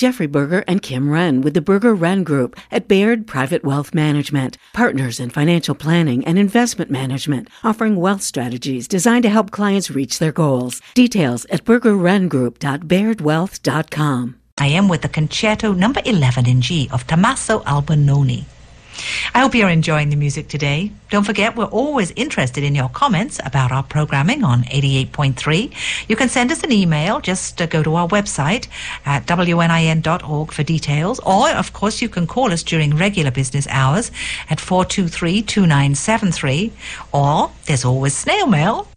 Jeffrey Berger and Kim Wren with the Berger Wren Group at Baird Private Wealth Management, partners in financial planning and investment management, offering wealth strategies designed to help clients reach their goals. Details at bergerwrengroup.bairdwealth.com. I am with the Concerto number 11 in G of Tommaso Albinoni. I hope you're enjoying the music today. Don't forget, we're always interested in your comments about our programming on 88.3. You can send us an email. Just go to our website at wnin.org for details. Or, of course, you can call us during regular business hours at 423-2973. Or there's always snail mail